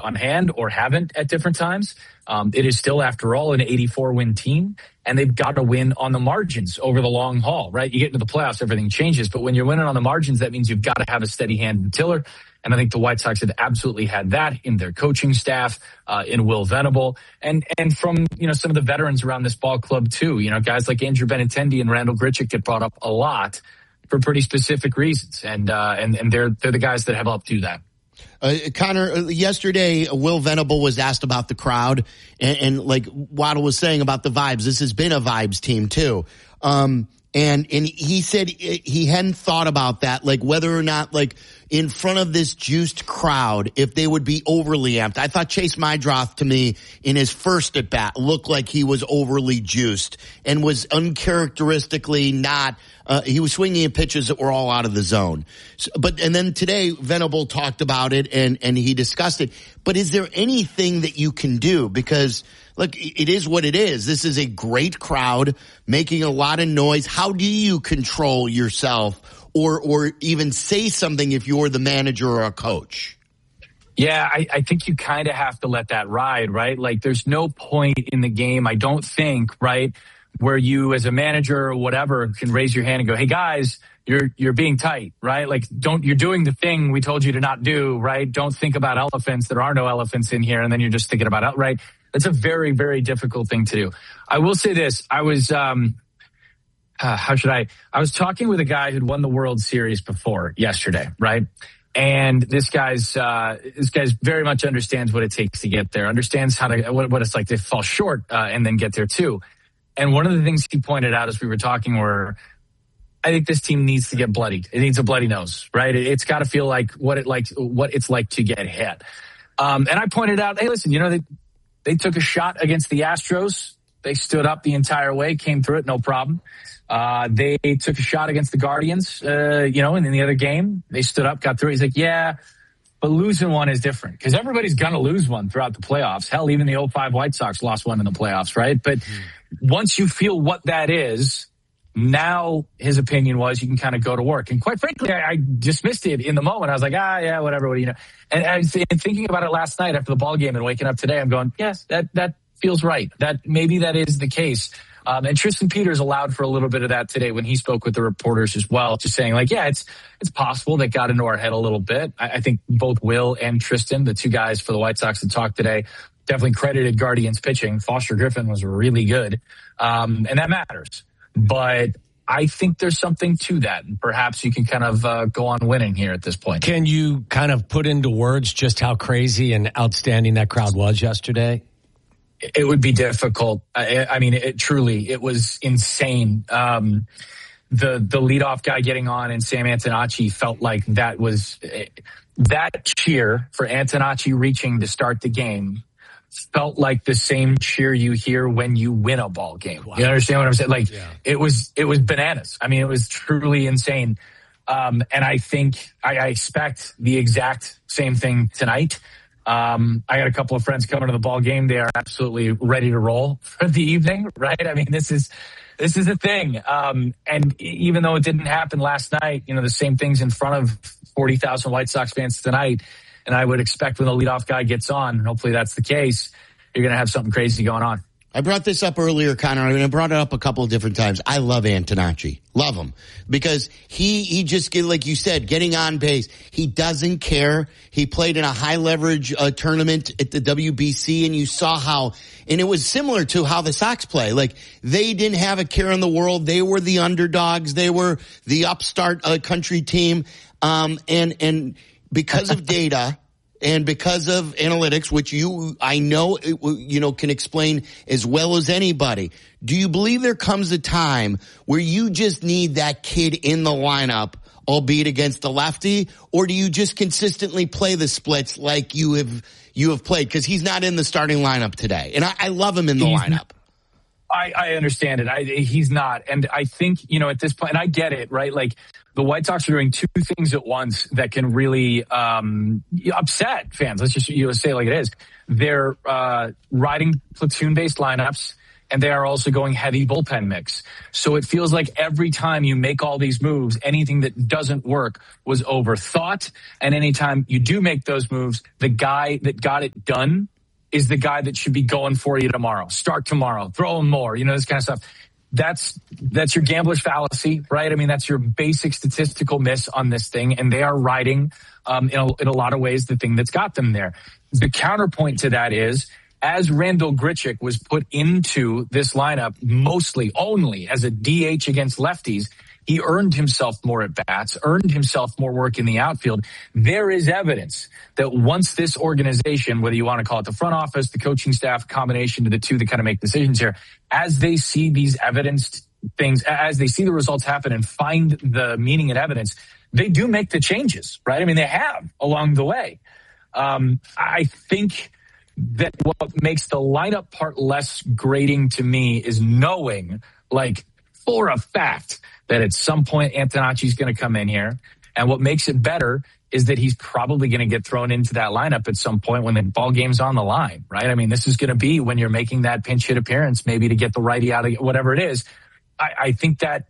on hand or haven't at different times. It is still, after all, an 84-win team, and they've got to win on the margins over the long haul, right? You get into the playoffs, everything changes, but when you're winning on the margins, that means you've got to have a steady hand in Tiller. And I think the White Sox have absolutely had that in their coaching staff, in Will Venable, and from, some of the veterans around this ball club too. Guys like Andrew Benintendi and Randall Grichuk get brought up a lot for pretty specific reasons. And they're the guys that have helped do that. Connor, yesterday, Will Venable was asked about the crowd, and like Waddle was saying about the vibes, this has been a vibes team too. And he said he hadn't thought about that, like whether or not, like in front of this juiced crowd, if they would be overly amped. I thought Chase Mydroth, to me, in his first at bat, looked like he was overly juiced and was uncharacteristically not. He was swinging in pitches that were all out of the zone. And then today, Venable talked about it and he discussed it. But is there anything that you can do? Because look, it is what it is. This is a great crowd making a lot of noise. How do you control yourself or even say something if you're the manager or a coach? Yeah, I think you kind of have to let that ride, right? Like, there's no point in the game, I don't think, right, where you as a manager or whatever can raise your hand and go, hey guys, you're being tight, right? Like, you're doing the thing we told you to not do, right? Don't think about elephants. There are no elephants in here. And then you're just thinking about, right? That's a very, very difficult thing to do. I will say this. I was, I was talking with a guy who'd won the World Series before yesterday, right? And this guy's very much understands what it takes to get there, understands how to, what it's like to fall short, and then get there too. And one of the things he pointed out as we were talking were, I think this team needs to get bloodied. It needs a bloody nose, right? It's got to feel like what it's like to get hit. And I pointed out, hey, listen, they took a shot against the Astros. They stood up the entire way, came through it, no problem. They took a shot against the Guardians, and in the other game, they stood up, got through it. He's like, yeah, but losing one is different because everybody's going to lose one throughout the playoffs. Hell, even the 05 White Sox lost one in the playoffs, right? But once you feel what that is, now his opinion was you can kind of go to work. And quite frankly, I dismissed it in the moment. I was like, yeah, whatever, what do you know? And I was thinking about it last night after the ball game and waking up today, I'm going, yes, that feels right. That maybe that is the case. And Tristan Peters allowed for a little bit of that today when he spoke with the reporters as well, just saying like, yeah, it's possible that got into our head a little bit. I think both Will and Tristan, the two guys for the White Sox that talked today, definitely credited Guardians pitching. Foster Griffin was really good. And that matters. But I think there's something to that. And perhaps you can kind of go on winning here at this point. Can you kind of put into words just how crazy and outstanding that crowd was yesterday? It would be difficult. I mean, it was insane. The leadoff guy getting on and Sam Antonacci felt like that cheer for Antonacci reaching to start the game felt like the same cheer you hear when you win a ball game. Wow. You understand what I'm saying? Like, yeah. It was bananas. I mean, it was truly insane. And I think I expect the exact same thing tonight. I got a couple of friends coming to the ball game. They are absolutely ready to roll for the evening, right? I mean, this is a thing. And even though it didn't happen last night, the same thing's in front of 40,000 White Sox fans tonight. And I would expect when the leadoff guy gets on, and hopefully that's the case, you're going to have something crazy going on. I brought this up earlier, Connor. I mean, I brought it up a couple of different times. I love Antonacci. Love him. Because he just, like you said, getting on base. He doesn't care. He played in a high leverage tournament at the WBC, and you saw how, and it was similar to how the Sox play. Like, they didn't have a care in the world. They were the underdogs. They were the upstart country team. And because of data and because of analytics, which I know, can explain as well as anybody, do you believe there comes a time where you just need that kid in the lineup, albeit against the lefty, or do you just consistently play the splits like you have played? Because he's not in the starting lineup today, and I love him in the lineup. I understand it. He's not, and I think at this point, and I get it, right? Like, the White Sox are doing two things at once that can really upset fans. Let's just say it like it is. They're riding platoon-based lineups, and they are also going heavy bullpen mix. So it feels like every time you make all these moves, anything that doesn't work was overthought. And anytime you do make those moves, the guy that got it done is the guy that should be going for you tomorrow. Start tomorrow, throw him more, this kind of stuff. That's your gambler's fallacy, right? I mean, that's your basic statistical miss on this thing. And they are riding, in a lot of ways, the thing that's got them there. The counterpoint to that is, as Randal Grichuk was put into this lineup mostly only as a DH against lefties, he earned himself more at bats, earned himself more work in the outfield. There is evidence that once this organization, whether you want to call it the front office, the coaching staff, combination of the two that kind of make decisions here, as they see these evidenced things, as they see the results happen and find the meaning and evidence, they do make the changes, right? I mean, they have along the way. I think that what makes the lineup part less grating to me is knowing, like, for a fact that at some point Antonacci's going to come in here. And what makes it better is that he's probably going to get thrown into that lineup at some point when the ball game's on the line, right? I mean, this is going to be when you're making that pinch hit appearance, maybe to get the righty out of whatever it is. I think that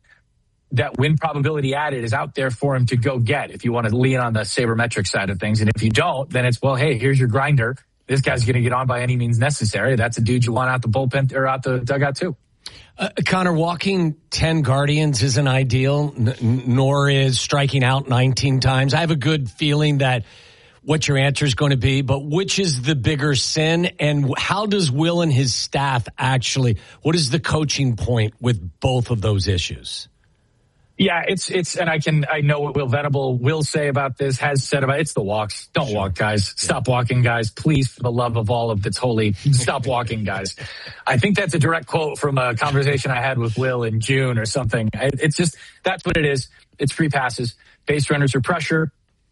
win probability added is out there for him to go get if you want to lean on the sabermetric side of things. And if you don't, then it's, well, hey, here's your grinder. This guy's going to get on by any means necessary. That's a dude you want out the bullpen or out the dugout too. Connor, walking 10 Guardians isn't ideal, nor is striking out 19 times. I have a good feeling that what your answer is going to be, but which is the bigger sin, and how does Will and his staff actually, what is the coaching point with both of those issues? Yeah, and I know what Will Venable will say about this, has said about it's the walks. Don't walk, guys. Stop walking, guys. Please, for the love of all of that's holy, stop walking, guys. I think that's a direct quote from a conversation I had with Will in June or something. It's just, that's what it is. It's free passes. Base runners are pressure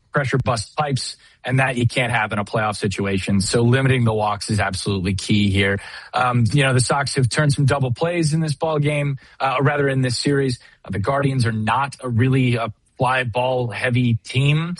busts pipes, and that you can't have in a playoff situation. So limiting the walks is absolutely key here. The Sox have turned some double plays in this ball game, rather in this series. The Guardians are not a really fly ball heavy team.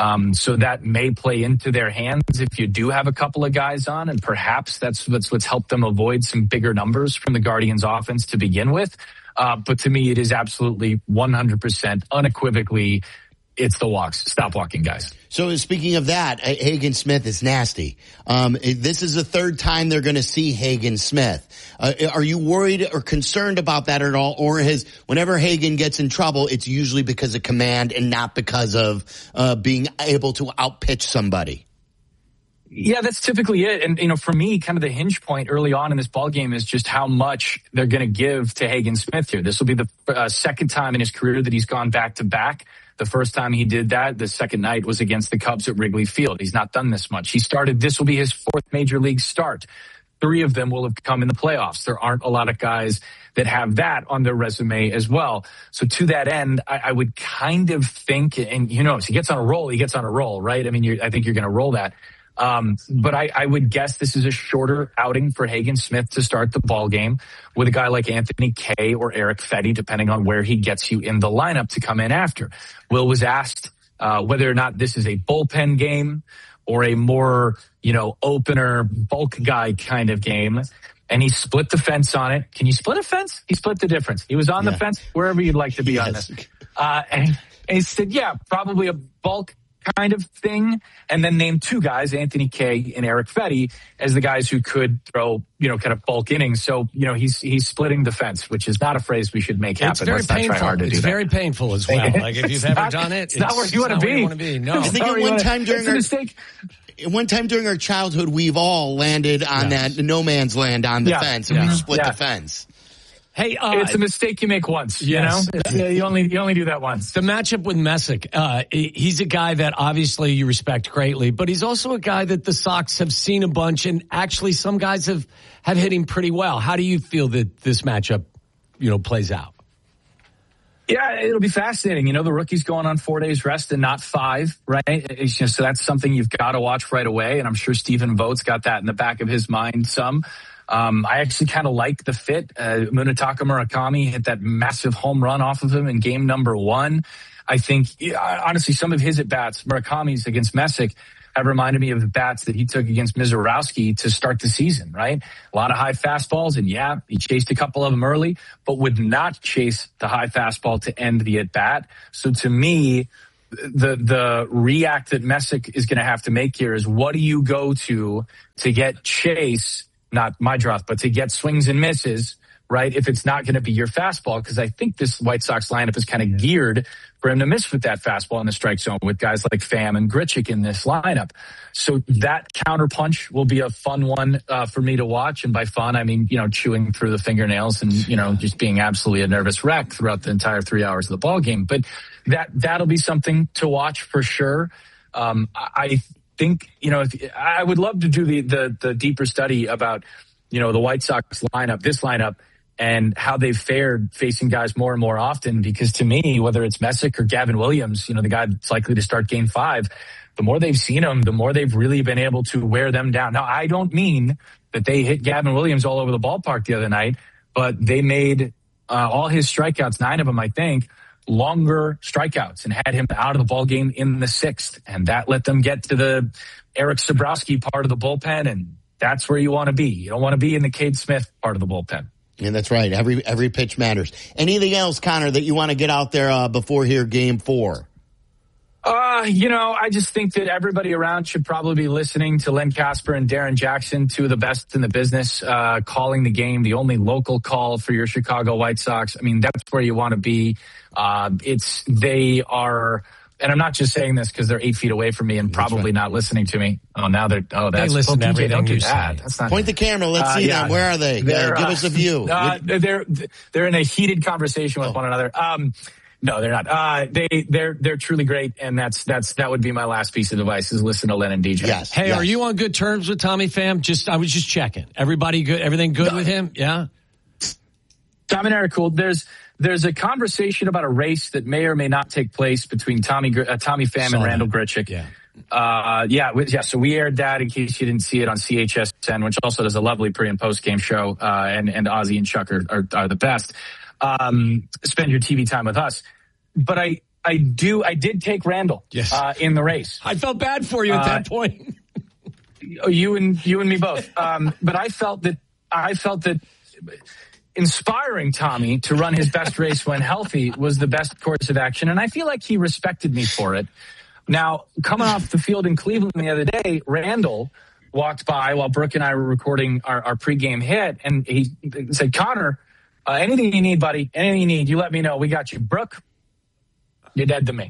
So that may play into their hands if you do have a couple of guys on, and perhaps that's what's helped them avoid some bigger numbers from the Guardians offense to begin with. But to me, it is absolutely 100% unequivocally, it's the walks. Stop walking, guys. So speaking of that, Hagen Smith is nasty. This is the third time they're going to see Hagen Smith. Are you worried or concerned about that at all? Or whenever Hagen gets in trouble, it's usually because of command and not because of being able to outpitch somebody? Yeah, that's typically it. And, for me, kind of the hinge point early on in this ball game is just how much they're going to give to Hagen Smith here. This will be the second time in his career that he's gone back to back. The first time he did that, the second night, was against the Cubs at Wrigley Field. He's not done this much. This will be his fourth major league start. 3 of them will have come in the playoffs. There aren't a lot of guys that have that on their resume as well. So to that end, I would kind of think, and if he gets on a roll, right? I mean, I think you're going to roll that. But I would guess this is a shorter outing for Hagen Smith to start the ball game with a guy like Anthony Kay or Eric Fetty, depending on where he gets you in the lineup to come in after. Will was asked whether or not this is a bullpen game or a more, opener bulk guy kind of game. And he split the fence on it. Can you split a fence? He split the difference. He was on the fence, wherever you'd like to be on this. And he said, yeah, probably a bulk kind of thing, and then named 2 guys, Anthony Kay and Eric Fetty, as the guys who could throw, kind of bulk innings. So, he's splitting the fence, which is not a phrase we should make happen. It's very painful. It's very painful as well. Like, if you've ever done it, it's not where you want to be. No. I think one time during our childhood, we've all landed on that no man's land on the fence, and we split the fence. Hey, it's a mistake you make once, you know? You only do that once. The matchup with Messick, he's a guy that obviously you respect greatly, but he's also a guy that the Sox have seen a bunch, and actually some guys have hit him pretty well. How do you feel that this matchup, plays out? Yeah, it'll be fascinating. The rookie's going on 4 days rest and not 5, right? So that's something you've got to watch right away, and I'm sure Stephen Vogt's got that in the back of his mind some. I actually kind of like the fit. Munetaka Murakami hit that massive home run off of him in game number 1. I think, honestly, some of his at-bats, Murakami's against Messick, have reminded me of the bats that he took against Mizorowski to start the season, right? A lot of high fastballs, and yeah, he chased a couple of them early, but would not chase the high fastball to end the at-bat. So to me, the react that Messick is going to have to make here is, what do you go to get Chase, not Meidroth, but to get swings and misses, right? If it's not going to be your fastball, because I think this White Sox lineup is kind of geared for him to miss with that fastball in the strike zone with guys like Pham and Grichuk in this lineup. So that counterpunch will be a fun one for me to watch. And by fun, I mean, chewing through the fingernails and, just being absolutely a nervous wreck throughout the entire 3 hours of the ball game. But that'll be something to watch for sure. I think, I would love to do the deeper study about, the White Sox lineup, this lineup, and how they've fared facing guys more and more often. Because to me, whether it's Messick or Gavin Williams, the guy that's likely to start Game 5, the more they've seen him, the more they've really been able to wear them down. Now, I don't mean that they hit Gavin Williams all over the ballpark the other night, but they made all his strikeouts, 9 of them, I think, longer strikeouts, and had him out of the ball game in the 6th. And that let them get to the Eric Sabrowski part of the bullpen. And that's where you want to be. You don't want to be in the Cade Smith part of the bullpen. Yeah, that's right. Every pitch matters. Anything else, Connor, that you want to get out there before here, Game 4? I just think that everybody around should probably be listening to Len Casper and Darren Jackson, 2 of the best in the business, calling the game, the only local call for your Chicago White Sox. I mean, that's where you want to be. They are, and I'm not just saying this because they're 8 feet away from me and probably not listening to me. They listen to everything don't do you that. say. That's not. Point the camera. Let's see them. Where are they? Give us a view. They're in a heated conversation with one another. No, they're not. They're truly great, and that would be my last piece of advice, is listen to Len and DJ. Yes. Hey, are you on good terms with Tommy Pham? I was just checking. Everybody good? Everything good with him? Yeah. Tommy and I are cool. There's a conversation about a race that may or may not take place between Tommy Pham and Randall Grichuk. Yeah. So we aired that in case you didn't see it on CHSN, which also does a lovely pre and post game show. And Ozzy and Chuck are the best. Spend your TV time with us. But I did take Randall in the race. I felt bad for you at that point. You and me both. But I felt that inspiring Tommy to run his best race when healthy was the best course of action, and I feel like he respected me for it. Now, coming off the field in Cleveland the other day, Randall walked by while Brooke and I were recording our pregame hit, and he said, "Connor, anything you need, buddy, anything you need, you let me know. We got you." Brooke, you're dead to me.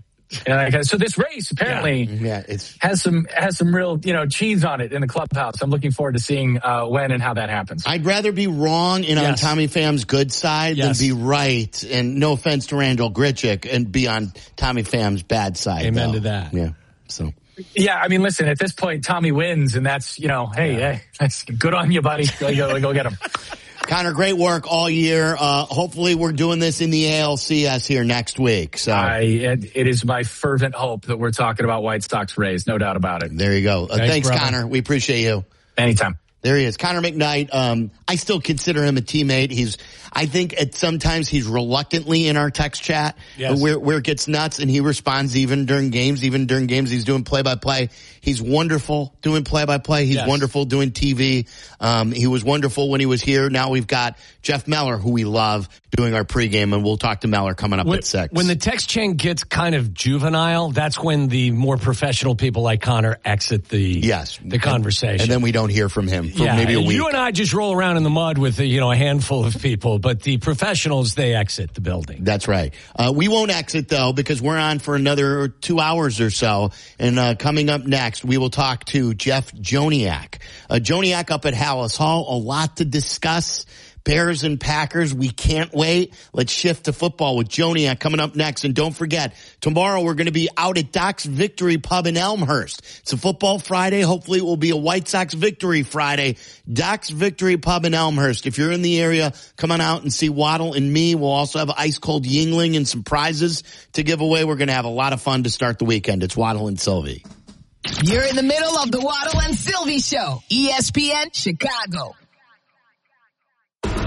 So this race apparently has some real cheese on it in the clubhouse. I'm looking forward to seeing when and how that happens. I'd rather be wrong and on Tommy Pham's good side than be right. And no offense to Randall Grichuk, and be on Tommy Pham's bad side. Amen to that. Yeah. So. Yeah, I mean, listen. At this point, Tommy wins, and that's hey, that's good on you, buddy. Go get him. Connor, great work all year. Hopefully we're doing this in the ALCS here next week. So it is my fervent hope that we're talking about White Sox Rays. No doubt about it. There you go. Thanks Connor. We appreciate you. Anytime. There he is. Connor McKnight. I still consider him a teammate. I think sometimes he's reluctantly in our text chat where it gets nuts, and he responds even during games. Even during games, he's doing play-by-play. He's wonderful doing play-by-play. He's wonderful doing TV. He was wonderful when he was here. Now we've got Jeff Meller, who we love, doing our pregame, and we'll talk to Meller coming up at 6. When the text chain gets kind of juvenile, that's when the more professional people like Connor exit the conversation. And then we don't hear from him for maybe a week. You and I just roll around in the mud with a handful of people, but the professionals, they exit the building. That's right. We won't exit, though, because we're on for another 2 hours or so. And coming up next, we will talk to Jeff Joniak. Joniak up at Hallis Hall. A lot to discuss. Bears and Packers, we can't wait. Let's shift to football with Joniak coming up next. And don't forget, tomorrow we're going to be out at Doc's Victory Pub in Elmhurst. It's a football Friday. Hopefully it will be a White Sox Victory Friday. Doc's Victory Pub in Elmhurst. If you're in the area, come on out and see Waddle and me. We'll also have ice cold Yingling and some prizes to give away. We're going to have a lot of fun to start the weekend. It's Waddle and Sylvie. You're in the middle of the Waddle and Sylvie Show. ESPN Chicago.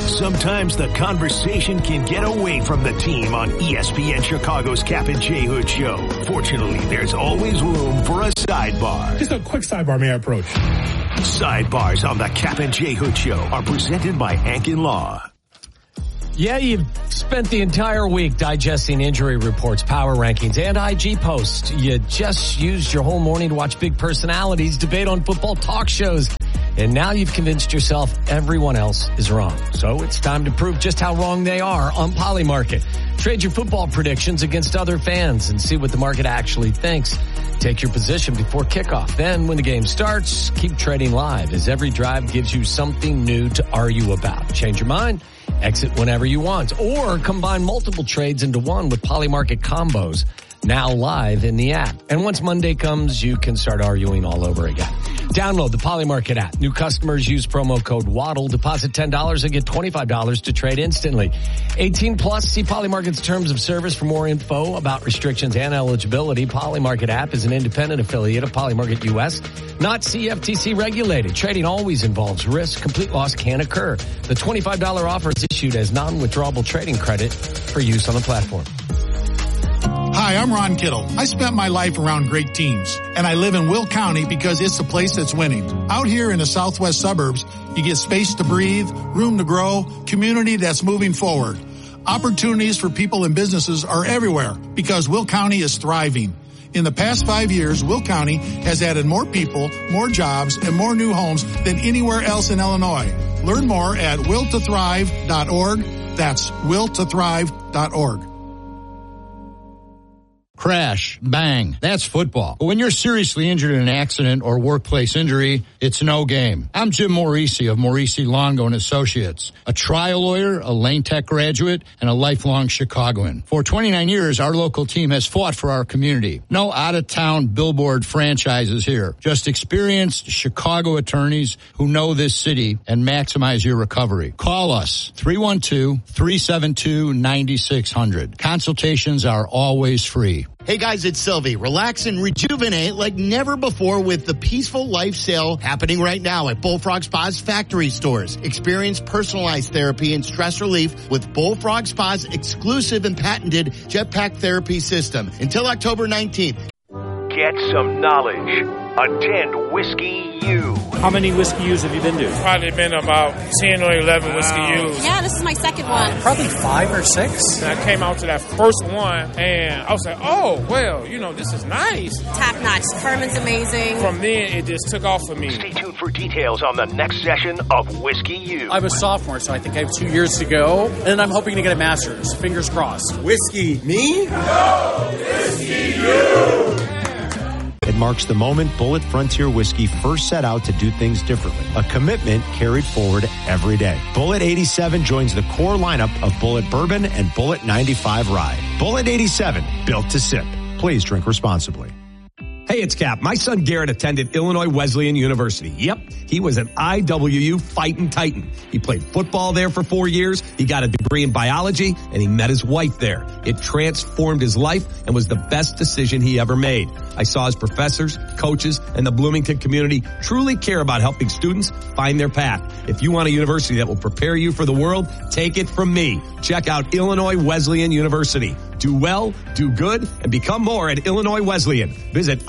Sometimes the conversation can get away from the team on ESPN Chicago's Cap and J Hood Show. Fortunately, there's always room for a sidebar. Just a quick sidebar, may I approach? Sidebars on the Cap and J Hood Show are presented by Ankin Law. Yeah, you've spent the entire week digesting injury reports, power rankings, and IG posts. You just used your whole morning to watch big personalities debate on football talk shows. And now you've convinced yourself everyone else is wrong. So it's time to prove just how wrong they are on Polymarket. Trade your football predictions against other fans and see what the market actually thinks. Take your position before kickoff. Then when the game starts, keep trading live as every drive gives you something new to argue about. Change your mind, exit whenever you want, or combine multiple trades into one with Polymarket combos. Now live in the app. And once Monday comes, you can start arguing all over again. Download the Polymarket app. New customers use promo code WADDLE. Deposit $10 and get $25 to trade instantly. 18 plus. See Polymarket's terms of service for more info about restrictions and eligibility. Polymarket app is an independent affiliate of Polymarket US, not CFTC regulated. Trading always involves risk. Complete loss can occur. The $25 offer is issued as non-withdrawable trading credit for use on the platform. Hi, I'm Ron Kittle. I spent my life around great teams, and I live in Will County because it's the place that's winning. Out here in the southwest suburbs, you get space to breathe, room to grow, community that's moving forward. Opportunities for people and businesses are everywhere because Will County is thriving. In the past 5 years, Will County has added more people, more jobs, and more new homes than anywhere else in Illinois. Learn more at willtothrive.org. That's willtothrive.org. Crash, bang, that's football. But when you're seriously injured in an accident or workplace injury, it's no game. I'm Jim Morisi of Morisi Longo and Associates, a trial lawyer, a Lane Tech graduate, and a lifelong Chicagoan. For 29 years, our local team has fought for our community. No out-of-town billboard franchises here. Just experienced Chicago attorneys who know this city and maximize your recovery. Call us, 312-372-9600. Consultations are always free. Hey guys, it's Sylvie. Relax and rejuvenate like never before with the Peaceful Life Sale happening right now at Bullfrog Spa's factory stores. Experience personalized therapy and stress relief with Bullfrog Spa's exclusive and patented Jetpack therapy system until October 19th. Get some knowledge. Attend Whiskey U. How many Whiskey U's have you been to? Probably been about 10 or 11 Whiskey U's. Yeah, this is my second one. Probably 5 or 6. And I came out to that first one, and I was like, oh, well, this is nice. Top notch. Herman's amazing. From then, it just took off for me. Stay tuned for details on the next session of Whiskey U. I'm a sophomore, so I think I have 2 years to go, and I'm hoping to get a master's. Fingers crossed. Whiskey me? No! Whiskey you! It marks the moment Bulleit Frontier Whiskey first set out to do things differently. A commitment carried forward every day. Bulleit 87 joins the core lineup of Bulleit Bourbon and Bulleit 95 Rye. Bulleit 87, built to sip. Please drink responsibly. Hey, it's Cap. My son Garrett attended Illinois Wesleyan University. Yep, he was an IWU fighting Titan. He played football there for 4 years. He got a degree in biology, and he met his wife there. It transformed his life and was the best decision he ever made. I saw his professors, coaches, and the Bloomington community truly care about helping students find their path. If you want a university that will prepare you for the world, take it from me. Check out Illinois Wesleyan University. Do well, do good, and become more at Illinois Wesleyan. Visit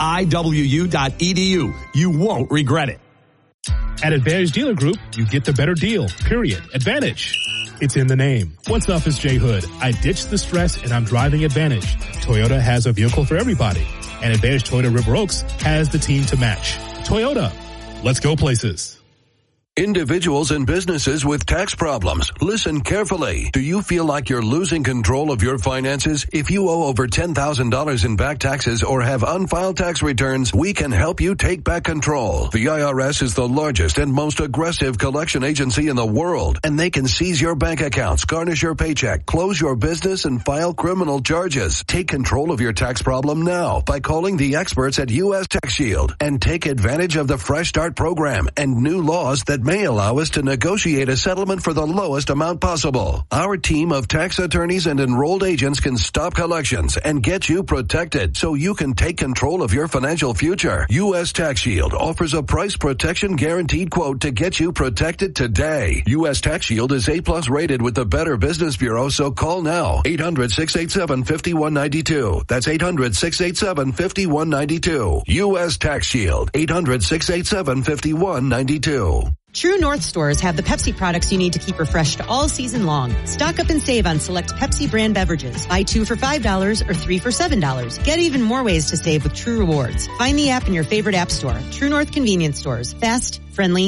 IWU.edu. You won't regret it. At Advantage Dealer Group, you get the better deal, period. Advantage. It's in the name. What's up, it's Jay Hood. I ditched the stress and I'm driving Advantage. Toyota has a vehicle for everybody. And Advantage Toyota River Oaks has the team to match. Toyota. Let's go places. Individuals and businesses with tax problems, listen carefully. Do you feel like you're losing control of your finances? If you owe over $10,000 in back taxes or have unfiled tax returns, we can help you take back control. The IRS is the largest and most aggressive collection agency in the world, and they can seize your bank accounts, garnish your paycheck, close your business, and file criminal charges. Take control of your tax problem now by calling the experts at U.S. Tax Shield and take advantage of the Fresh Start program and new laws that may allow us to negotiate a settlement for the lowest amount possible. Our team of tax attorneys and enrolled agents can stop collections and get you protected so you can take control of your financial future. U.S. Tax Shield offers a price protection guaranteed quote to get you protected today. U.S. Tax Shield is A+ rated with the Better Business Bureau, so call now. 800-687-5192. That's 800-687-5192. U.S. Tax Shield. 800-687-5192. True North stores have the Pepsi products you need to keep refreshed all season long. Stock up and save on select Pepsi brand beverages. Buy 2 for $5 or 3 for $7. Get even more ways to save with True Rewards. Find the app in your favorite app store. True North convenience stores. Fast, friendly,